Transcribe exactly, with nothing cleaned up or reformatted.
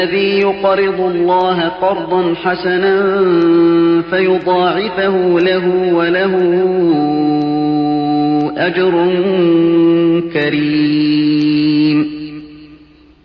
الذي يقرض الله قرضا حسنا فيضاعفه له وله أجر كريم.